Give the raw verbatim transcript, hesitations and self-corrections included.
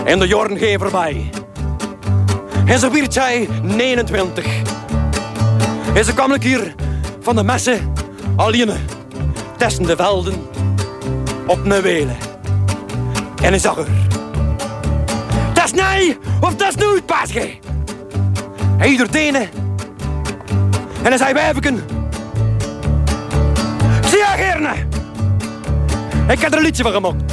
En de jaren gaan voorbij. En zo werd zij negenentwintig. En ze kwam een keer van de messen alleen tussen de velden op een welen. En hij zag haar. Dat is nee of dat is nooit, paasje. Hij door tenen. En hij zei wijfeken. Ik zie je gerne. Ik heb er een liedje van gemaakt.